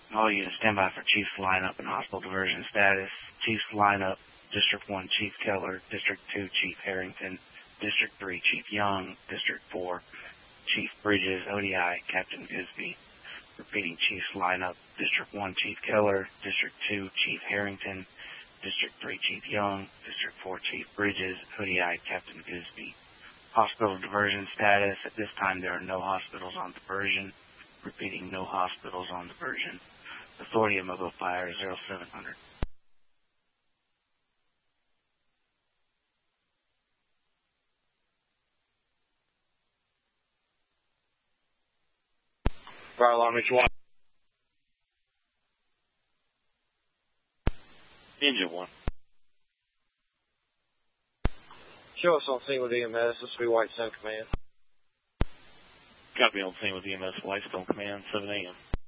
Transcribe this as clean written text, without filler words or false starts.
All units stand by for Chief's lineup and hospital diversion status. Chief's lineup, District 1, Chief Keller. District 2, Chief Harrington. District 3, Chief Young. District 4, Chief Bridges, ODI, Captain Gisby. Repeating Chief's lineup, District 1, Chief Keller. District 2, Chief Harrington. District 3, Chief Young. District 4, Chief Bridges, ODI, Captain Gisby. Hospital diversion status. At this time, there are no hospitals on diversion. Repeating, no hospitals on diversion. Authority of Mobile Fire 0700. Fire alarm each one. Engine 1. Show us on scene with EMS. This will be Whitestone Command. Copy on scene with EMS, Whitestone Command, 7 a.m.